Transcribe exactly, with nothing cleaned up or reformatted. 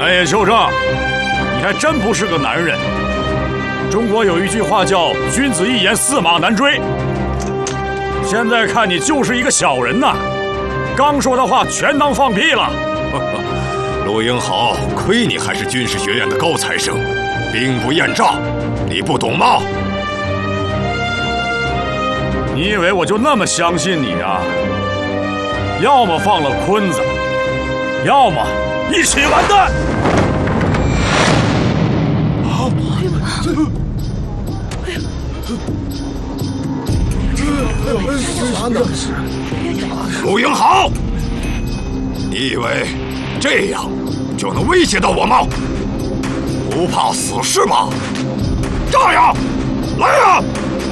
南野秋正，你还真不是个男人。中国有一句话叫“君子一言，驷马难追”。现在看你就是一个小人呐，刚说的话全当放屁了。 陆英豪，亏你还是军事学院的高材生，兵不厌诈，你不懂吗？ 你以为我就那么相信你啊？要么放了坤子，要么一起完蛋！啊！ 陆英豪，你以为这样就能威胁到我吗？不怕死是吗？炸呀！来呀！